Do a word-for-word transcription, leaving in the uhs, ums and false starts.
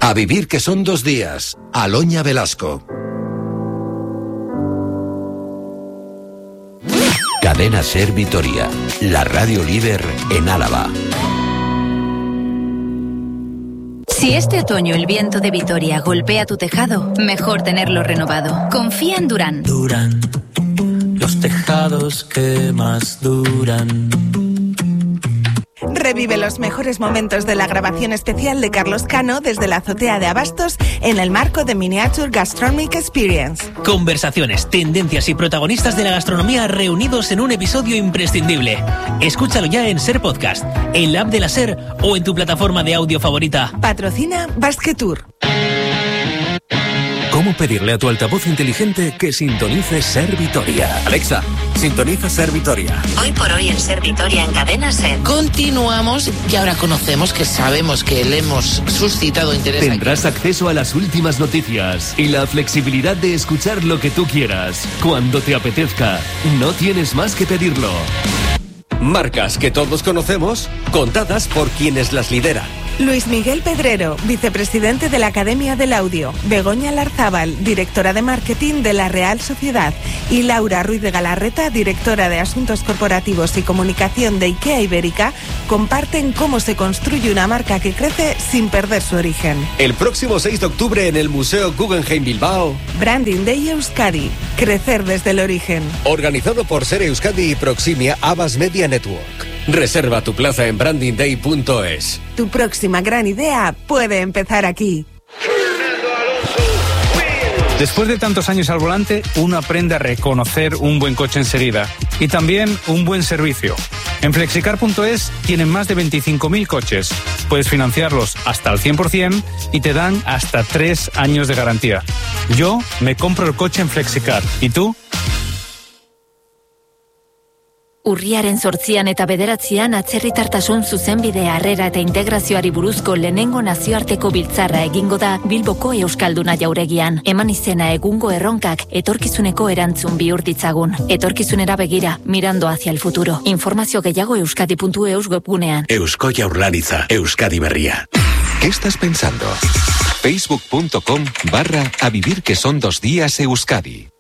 A vivir que son dos días. Aloña Velasco. Cadena Ser Vitoria, la radio líder en Álava. Si este otoño el viento de Vitoria golpea tu tejado, mejor tenerlo renovado. Confía en Durán. Durán, los tejados que más duran. Revive los mejores momentos de la grabación especial de Carlos Cano desde la azotea de Abastos en el marco de Miniature Gastronomic Experience. Conversaciones, tendencias y protagonistas de la gastronomía reunidos en un episodio imprescindible. Escúchalo ya en Ser Podcast, en la app de la Ser o en tu plataforma de audio favorita. Patrocina Basque Tour. ¿Cómo pedirle a tu altavoz inteligente que sintonice Ser Vitoria? Alexa, sintoniza Ser Vitoria. Hoy por hoy en Ser Vitoria, en Cadena Ser. Continuamos y ahora conocemos que sabemos que le hemos suscitado interés. Tendrás aquí acceso a las últimas noticias y la flexibilidad de escuchar lo que tú quieras, cuando te apetezca. No tienes más que pedirlo. Marcas que todos conocemos, contadas por quienes las lideran. Luis Miguel Pedrero, vicepresidente de la Academia del Audio, Begoña Larzábal, directora de marketing de la Real Sociedad, y Laura Ruiz de Galarreta, directora de Asuntos Corporativos y Comunicación de IKEA Ibérica, comparten cómo se construye una marca que crece sin perder su origen. El próximo seis de octubre en el Museo Guggenheim Bilbao, Branding Day Euskadi, crecer desde el origen. Organizado por Ser Euskadi y Proximia Abbas Media Network. Reserva tu plaza en branding day punto es. Tu próxima gran idea puede empezar aquí. Después de tantos años al volante, uno aprende a reconocer un buen coche enseguida y también un buen servicio. En flexicar punto es tienen más de veinticinco mil coches. Puedes financiarlos hasta al cien por ciento y te dan hasta tres años de garantía. Yo me compro el coche en Flexicar. ¿Y tú? Urriaren zortzian eta bederatzian atzerritartasun zuzenbide harrera eta integrazioari buruzko lehenengo nazioarteko biltzarra egingo da Bilboko Euskalduna jauregian. Eman izena egungo erronkak etorkizuneko erantzun bihur ditzagun. Etorkizunera begira, mirando hacia el futuro. Informazio gehiago euskadi puntu eus webgunean. Eusko Jaurlaritza, Euskadi Berria. ¿Qué estás pensando? Facebook punto com barra a vivir que son dos días Euskadi.